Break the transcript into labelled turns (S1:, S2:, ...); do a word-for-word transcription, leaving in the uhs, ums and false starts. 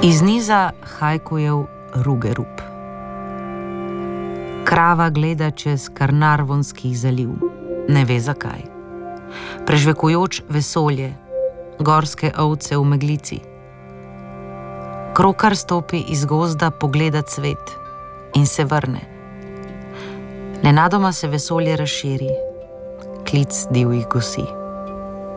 S1: Iz niza Hajkujev Rugerup. Krava gleda čez Karnarvonski zaliv, ne ve zakaj. Prežvekujoč vesolje, gorske ovce v meglici. Krokar stopi iz gozda pogledat svet in se vrne. Nenadoma se vesolje razširi, klic divjih gosi.